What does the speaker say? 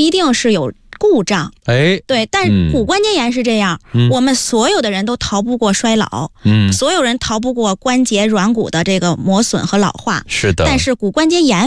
一定是有故障。对，但骨关节炎是这样，我们所有的人都逃不过衰老，所有人逃不过关节软骨的这个磨损和老化。 是的， 但是骨关节炎